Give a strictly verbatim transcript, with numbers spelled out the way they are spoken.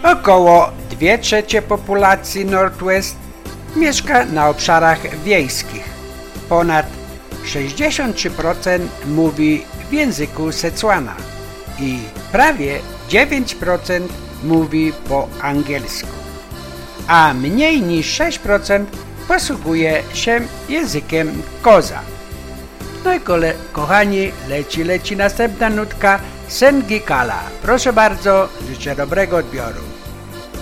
Około dwie trzecie populacji Northwest mieszka na obszarach wiejskich. Ponad sześćdziesiąt trzy procent mówi w języku Setswana i prawie dziewięć procent mówi po angielsku, a mniej niż sześć procent posługuje się językiem Koza. No i kole, kochani, leci, leci następna nutka Sengikala. Proszę bardzo, życzę dobrego odbioru.